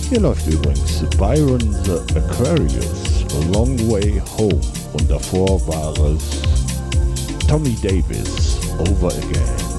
Hier läuft übrigens Byron the Aquarius, A Long Way Home, und davor war es Tommy Davis, Over Again.